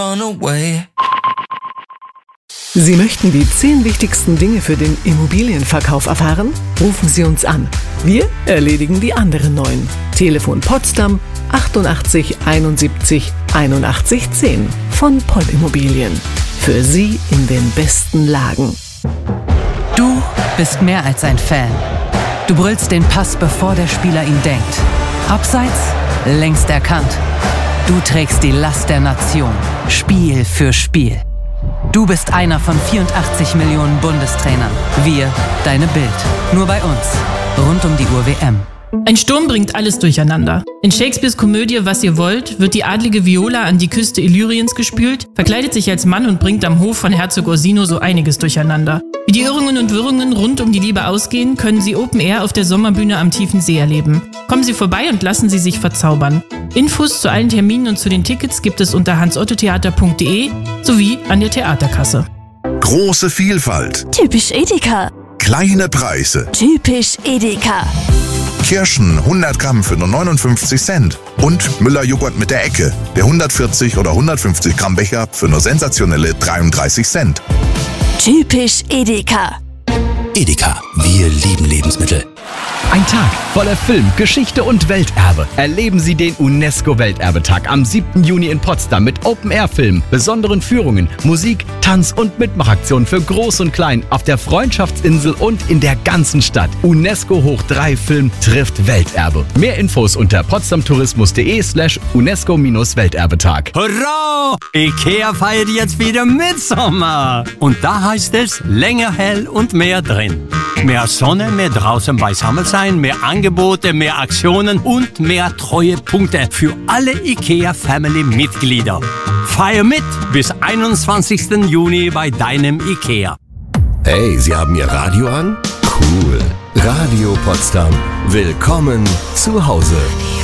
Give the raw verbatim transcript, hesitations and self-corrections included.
Sie möchten die zehn wichtigsten Dinge für den Immobilienverkauf erfahren? Rufen Sie uns an. Wir erledigen die anderen neun. Telefon Potsdam achtundachtzig einundsiebzig einundachtzig zehn von Poll Immobilien. Für Sie in den besten Lagen. Du bist mehr als ein Fan. Du brüllst den Pass, bevor der Spieler ihn denkt. Abseits, längst erkannt. Du trägst die Last der Nation, Spiel für Spiel. Du bist einer von vierundachtzig Millionen Bundestrainern. Wir, deine Bild. Nur bei uns. Rund um die Uhr W M. Ein Sturm bringt alles durcheinander. In Shakespeares Komödie Was ihr wollt wird die adlige Viola an die Küste Illyriens gespült, verkleidet sich als Mann und bringt am Hof von Herzog Orsino so einiges durcheinander. Wie die Irrungen und Wirrungen rund um die Liebe ausgehen, können Sie Open Air auf der Sommerbühne am Tiefen See erleben. Kommen Sie vorbei und lassen Sie sich verzaubern. Infos zu allen Terminen und zu den Tickets gibt es unter hans otto theater punkt de sowie an der Theaterkasse. Große Vielfalt. Typisch Edeka. Kleine Preise. Typisch Edeka. Kirschen hundert Gramm für nur neunundfünfzig Cent. Und Müller-Joghurt mit der Ecke. Der hundertvierzig oder hundertfünfzig Gramm Becher für nur sensationelle dreiunddreißig Cent. Typisch Edeka. Edeka, wir lieben Lebensmittel. Ein Tag voller Film, Geschichte und Welterbe. Erleben Sie den UNESCO-Welterbetag am siebten Juni in Potsdam mit Open-Air-Filmen, besonderen Führungen, Musik, Tanz- und Mitmachaktionen für Groß und Klein auf der Freundschaftsinsel und in der ganzen Stadt. UNESCO hoch drei Film trifft Welterbe. Mehr Infos unter potsdamtourismus.de slash UNESCO-Welterbetag. Hurra! Ikea feiert jetzt wieder Mitsommer. Und da heißt es länger hell und mehr drin. Mehr Sonne, mehr draußen beisammen sein, mehr Angebote, mehr Aktionen und mehr Treuepunkte für alle IKEA-Family-Mitglieder. Feier mit bis einundzwanzigsten Juni bei deinem IKEA. Hey, Sie haben Ihr Radio an? Cool. Radio Potsdam. Willkommen zu Hause.